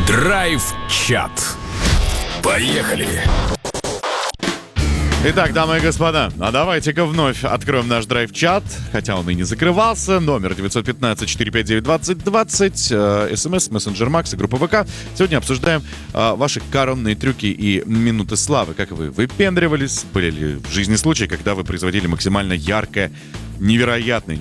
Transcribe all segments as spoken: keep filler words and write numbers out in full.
Драйв-чат. Поехали! Итак, дамы и господа, а давайте-ка вновь откроем наш драйв-чат, хотя он и не закрывался. Номер девять один пять четыре пять девять двадцать двадцать, э, СМС, мессенджер Макс и группа ВК. Сегодня обсуждаем э, ваши коронные трюки и минуты славы. Как вы выпендривались, были ли в жизни случаи, когда вы производили максимально яркое, невероятное,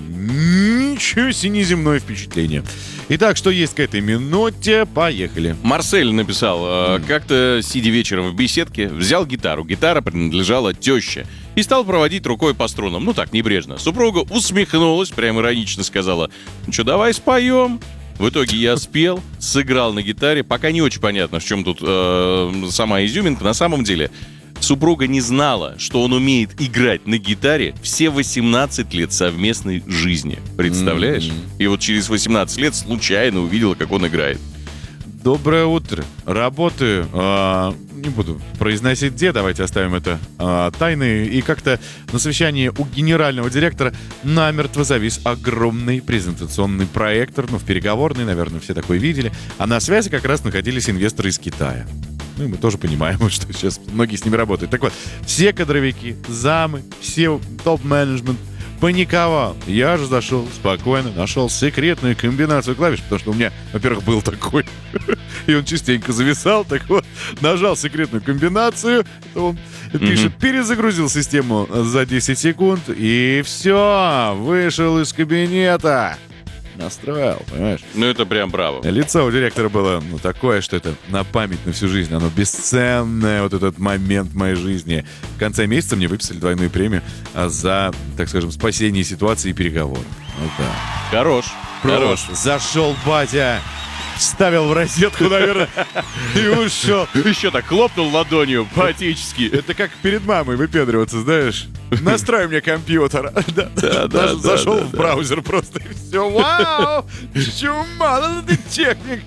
ничего себе неземное впечатление. Итак, что есть к этой минуте? Поехали. Марсель написал, э, как-то, сидя вечером в беседке, взял гитару. Гитара принадлежала теще. И стал проводить рукой по струнам. Ну так, небрежно. Супруга усмехнулась, прям иронично сказала: ну что, давай споем. В итоге я спел, сыграл на гитаре. Пока не очень понятно, в чем тут э, сама изюминка. На самом деле, супруга не знала, что он умеет играть на гитаре все восемнадцать лет совместной жизни. Представляешь? Mm-hmm. И вот через восемнадцать лет случайно увидела, как он играет. Доброе утро. Работаю. Э, не буду произносить где, давайте оставим это э, тайной. И как-то на совещании у генерального директора намертво завис огромный презентационный проектор. Ну, в переговорной, наверное, все такое видели. А на связи как раз находились инвесторы из Китая. Ну, и мы тоже понимаем, что сейчас многие с ними работают. Так вот, все кадровики, замы, все топ-менеджмент паниковал. Я же зашел спокойно, нашел секретную комбинацию клавиш, потому что у меня, во-первых, был такой, и он частенько зависал. Так вот, нажал секретную комбинацию, он пишет, перезагрузил систему за десять секунд, и все, вышел из кабинета. Настроил, понимаешь? Ну, это прям браво. Лицо у директора было, ну, такое, что это на память на всю жизнь. Оно бесценное, вот этот момент в моей жизни. В конце месяца мне выписали двойную премию за, так скажем, спасение ситуации и переговоров. Вот да. Хорош. Хорош. Зашел батя, вставил в розетку, наверное, и ушел. Еще так хлопнул ладонью по-отечески. Это как перед мамой выпендриваться, знаешь. Настрой мне компьютер. Да, да, да, да, зашел да, в да. браузер просто и все. Вау! Чума, ну ты техник.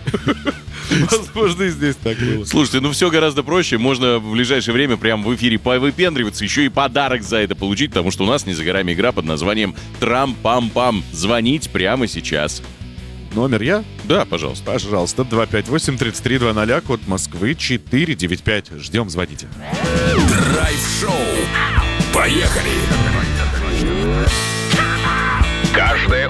Возможно, и здесь так было. Слушайте, ну все гораздо проще. Можно в ближайшее время прямо в эфире повыпендриваться, еще и подарок за это получить, потому что у нас не за горами игра под названием Трам-пам-пам. Звонить прямо сейчас. Номер я? Да, пожалуйста. Пожалуйста, два пять восемь тридцать три двадцать, код Москвы четыре девять пять. Ждем, звоните. Драйв-шоу. Поехали! Каждое